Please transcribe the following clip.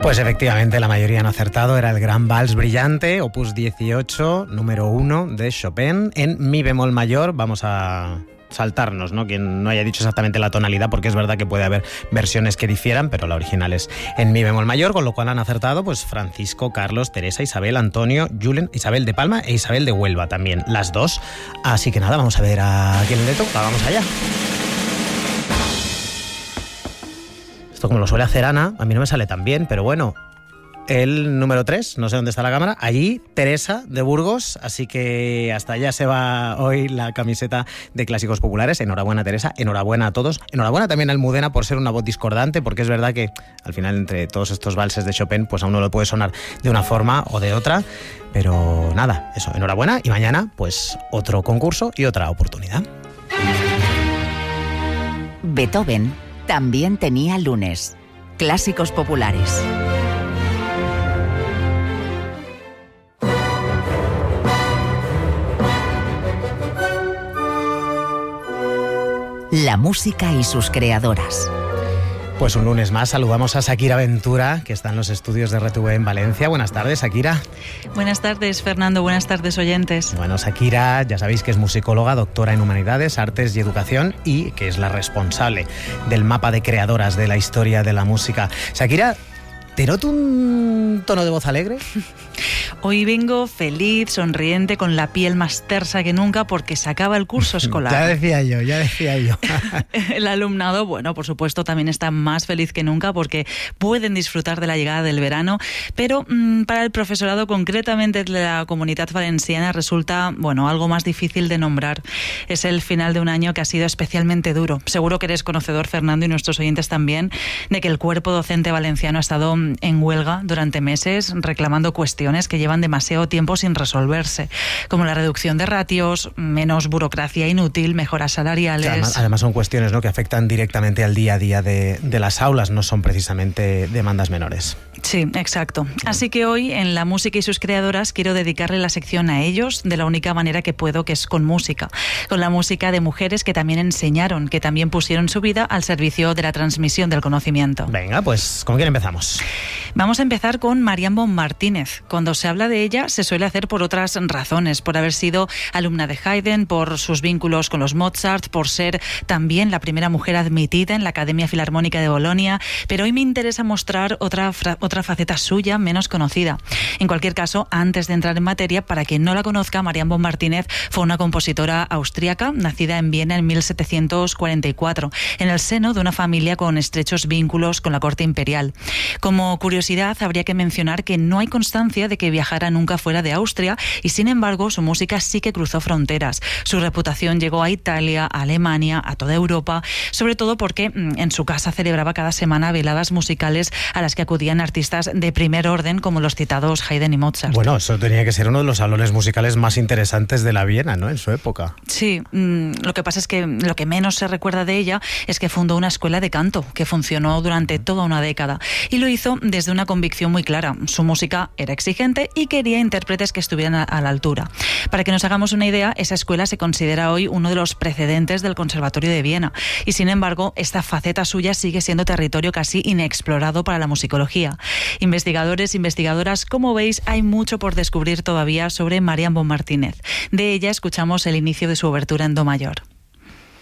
Pues efectivamente, la mayoría han acertado. Era el Gran Vals Brillante, opus 18, número 1 de Chopin, en mi bemol mayor. Vamos a saltarnos, ¿no? Quien no haya dicho exactamente la tonalidad, porque es verdad que puede haber versiones que difieran, pero la original es en mi bemol mayor, con lo cual han acertado pues Francisco, Carlos, Teresa, Isabel, Antonio, Julen, Isabel de Palma e Isabel de Huelva también, las dos. Así que nada, vamos a ver a quién le toca. Vamos allá. Esto como lo suele hacer Ana, a mí no me sale tan bien, pero bueno. El número 3, no sé dónde está la cámara, allí Teresa de Burgos, así que hasta allá se va hoy la camiseta de Clásicos Populares. Enhorabuena, Teresa, enhorabuena a todos, enhorabuena también a Almudena por ser una voz discordante, porque es verdad que al final entre todos estos valses de Chopin pues a uno le puede sonar de una forma o de otra, pero nada, eso, enhorabuena, y mañana pues otro concurso y otra oportunidad. Beethoven también tenía lunes. Clásicos Populares. La música y sus creadoras. Pues un lunes más saludamos a Shakira Ventura, que está en los estudios de RTV en Valencia. Buenas tardes, Shakira. Buenas tardes, Fernando. Buenas tardes, oyentes. Bueno, Shakira, ya sabéis que es musicóloga, doctora en Humanidades, Artes y Educación, y que es la responsable del mapa de creadoras de la historia de la música. Shakira, ¿te noto un tono de voz alegre? Hoy vengo feliz, sonriente, con la piel más tersa que nunca porque se acaba el curso escolar. Ya decía yo. El alumnado, bueno, por supuesto, también está más feliz que nunca porque pueden disfrutar de la llegada del verano, pero para el profesorado, concretamente de la Comunitat Valenciana, resulta, bueno, algo más difícil de nombrar. Es el final de un año que ha sido especialmente duro. Seguro que eres conocedor, Fernando, y nuestros oyentes también, de que el cuerpo docente valenciano ha estado en huelga durante meses reclamando cuestiones que llevan demasiado tiempo sin resolverse, como la reducción de ratios, menos burocracia inútil, mejoras salariales. Además son cuestiones, ¿no?, que afectan directamente al día a día de las aulas, no son precisamente demandas menores. Sí, exacto. Así que hoy, en La música y sus creadoras, quiero dedicarle la sección a ellos de la única manera que puedo, que es con música. Con la música de mujeres que también enseñaron, que también pusieron su vida al servicio de la transmisión del conocimiento. Venga, pues, ¿con quién empezamos? Vamos a empezar con Marian Bon Martínez. Cuando se habla de ella, se suele hacer por otras razones, por haber sido alumna de Haydn, por sus vínculos con los Mozart, por ser también la primera mujer admitida en la Academia Filarmónica de Bolonia, pero hoy me interesa mostrar otra faceta suya menos conocida. En cualquier caso, antes de entrar en materia, para quien no la conozca, Marian Bon Martínez fue una compositora austríaca, nacida en Viena en 1744, en el seno de una familia con estrechos vínculos con la corte imperial. Como curiosidad, habría que mencionar que no hay constancia de que viajara nunca fuera de Austria y, sin embargo, su música sí que cruzó fronteras. Su reputación llegó a Italia, a Alemania, a toda Europa, sobre todo porque en su casa celebraba cada semana veladas musicales a las que acudían artistas de primer orden como los citados Haydn y Mozart. Bueno, eso tenía que ser uno de los salones musicales más interesantes de la Viena, ¿no?, en su época. Sí, lo que pasa es que lo que menos se recuerda de ella es que fundó una escuela de canto que funcionó durante toda una década y lo hizo desde una convicción muy clara. Su música era exigente y quería intérpretes que estuvieran a la altura. Para que nos hagamos una idea, esa escuela se considera hoy uno de los precedentes del Conservatorio de Viena y, sin embargo, esta faceta suya sigue siendo territorio casi inexplorado para la musicología. Investigadores, investigadoras, como veis, hay mucho por descubrir todavía sobre Marian Bon Martínez. De ella escuchamos el inicio de su obertura en do mayor.